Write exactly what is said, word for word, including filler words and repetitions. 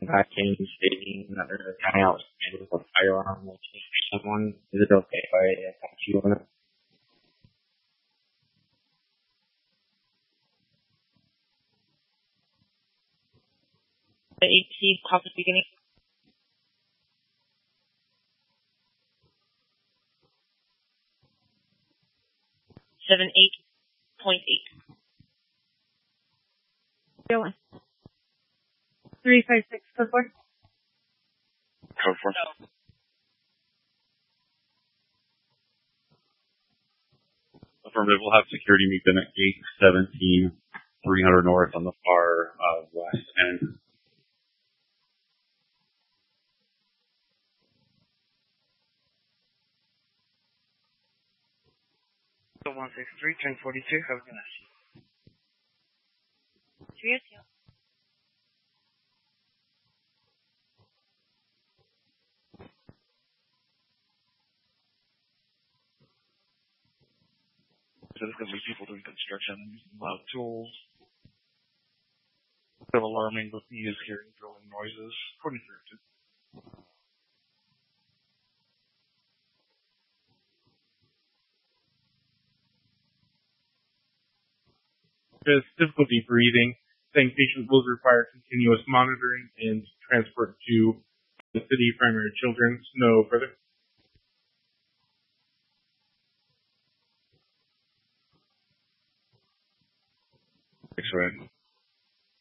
Back in stating that there's a guy outside with a firearm looking for someone. Is it okay if I attack you on it? The eight clock is beginning. Seven eight point eight. Going. Three five six. Code four. Code four. No. Affirmative. We'll have security meet them at gate seventeen, three hundred north on the far uh, west end. one six three, ten forty-two, have a good night. Three two. So there's going to be people doing construction and using loud tools. Kind of alarming, but he is hearing drilling noises. twenty-three. Has difficulty breathing, saying patient will require continuous monitoring and transport to the city primary children's. No further. X-ray.